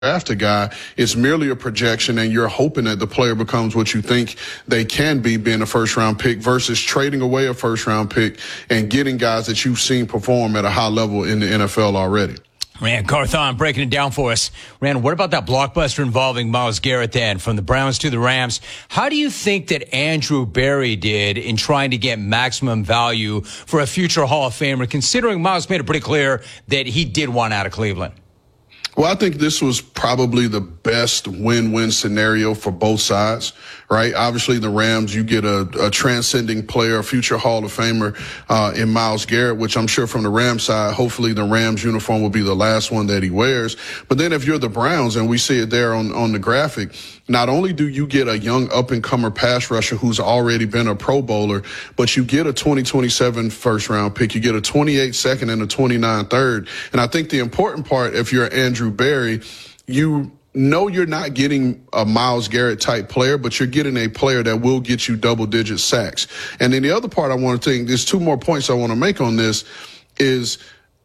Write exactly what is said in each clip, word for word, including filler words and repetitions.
draft a guy, it's merely a projection, and you're hoping that the player becomes what you think they can be, being a first-round pick, versus trading away a first-round pick and getting guys that you've seen perform at a high level in the N F L already. Ran Carthon breaking it down for us. Ran, what about that blockbuster involving Myles Garrett then, from the Browns to the Rams? How do you think that Andrew Berry did in trying to get maximum value for a future Hall of Famer, considering Myles made it pretty clear that he did want out of Cleveland? Well, I think this was probably the best win-win scenario for both sides, right? Obviously, the Rams, you get a, a transcending player, a future Hall of Famer uh, in Myles Garrett, which I'm sure from the Rams side, hopefully the Rams uniform will be the last one that he wears. But then if you're the Browns, and we see it there on, on the graphic, not only do you get a young up-and-comer pass rusher who's already been a Pro Bowler, but you get a twenty twenty-seven first-round pick. You get a twenty-eight second and a twenty-nine third. And I think the important part, if you're Andrew Berry, you know you're not getting a Myles Garrett type player, but you're getting a player that will get you double-digit sacks. And then the other part I want to think, there's two more points I want to make on this, is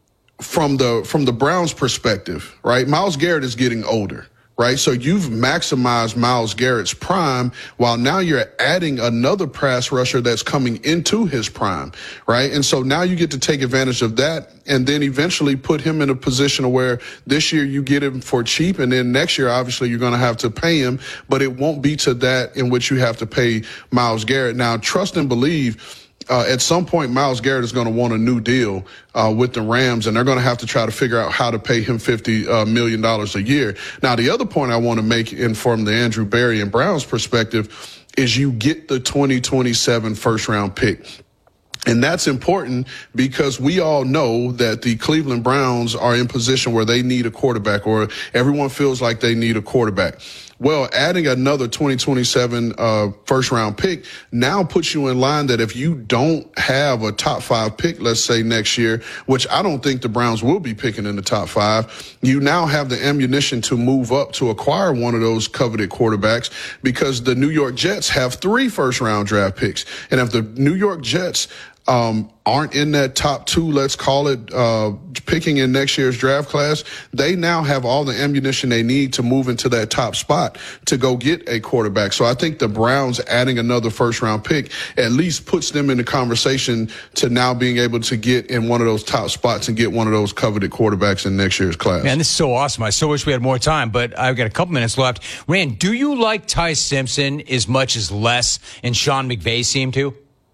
from the from the Browns' perspective, right? Myles Garrett is getting older. Right. So you've maximized Myles Garrett's prime, while now you're adding another pass rusher that's coming into his prime. Right. And so now you get to take advantage of that, and then eventually put him in a position where this year you get him for cheap. And then next year, obviously, you're going to have to pay him, but it won't be to that in which you have to pay Myles Garrett. Now, trust and believe. Uh, at some point, Myles Garrett is going to want a new deal uh, with the Rams, and they're going to have to try to figure out how to pay him fifty uh, million dollars a year. Now, the other point I want to make in from the Andrew Berry and Browns perspective is you get the twenty twenty-seven first-round pick. And that's important because we all know that the Cleveland Browns are in position where they need a quarterback, or everyone feels like they need a quarterback. Well, adding another twenty twenty-seven uh, first-round pick now puts you in line that if you don't have a top five pick, let's say next year, which I don't think the Browns will be picking in the top five, you now have the ammunition to move up to acquire one of those coveted quarterbacks, because the New York Jets have three first-round draft picks. And if the New York Jets um aren't in that top two, let's call it, uh picking in next year's draft class, they now have all the ammunition they need to move into that top spot to go get a quarterback. So I think the Browns adding another first round pick at least puts them in the conversation to now being able to get in one of those top spots and get one of those coveted quarterbacks in next year's class. Man, this is so awesome. I so wish we had more time, but I've got a couple minutes left. Rand, do you like Ty Simpson as much as Les and Sean McVay seem to?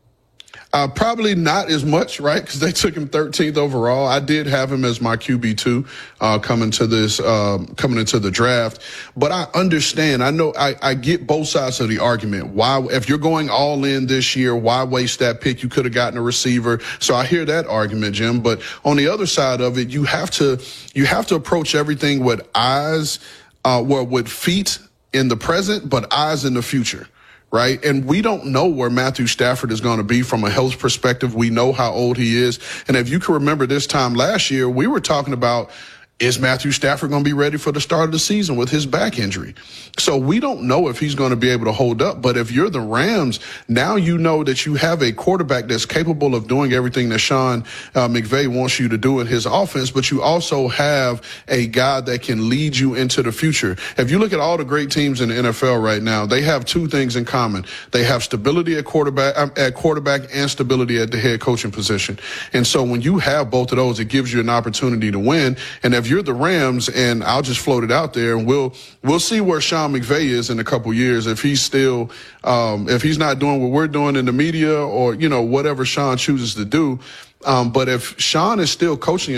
Uh, probably not as much, right? Because they took him thirteenth overall. I did have him as my Q B two uh, coming to this, uh, coming into the draft. But I understand. I know. I, I get both sides of the argument. Why, if you're going all in this year, why waste that pick? You could have gotten a receiver. So I hear that argument, Jim. But on the other side of it, you have to you have to approach everything with eyes, uh, well, with feet in the present, but eyes in the future. Right. And we don't know where Matthew Stafford is going to be from a health perspective. We know how old he is. And if you can remember this time last year, we were talking about, is Matthew Stafford going to be ready for the start of the season with his back injury? So we don't know if he's going to be able to hold up. But if you're the Rams, now you know that you have a quarterback that's capable of doing everything that Sean uh, McVay wants you to do in his offense, but you also have a guy that can lead you into the future. If you look at all the great teams in the N F L right now, they have two things in common. They have stability at quarterback, um, at quarterback and stability at the head coaching position. And so when you have both of those, it gives you an opportunity to win. And if you're the Rams, and I'll just float it out there, and we'll we'll see where Sean McVay is in a couple years, if he's still um, if he's not doing what we're doing in the media, or you know whatever Sean chooses to do. Um, but if Sean is still coaching